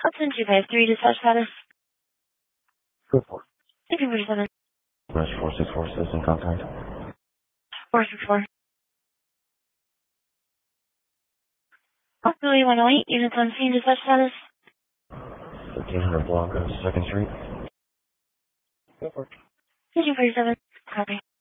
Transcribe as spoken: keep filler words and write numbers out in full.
Hudson two five three, dispatch status. Go for it. Thank you for seven. Rush four six four, citizen contact. four six four. Possibility one oh eight, units on scene, dispatch status. thirteen hundred Blanco, second Street. Go for it. Thank you for seven. Copy.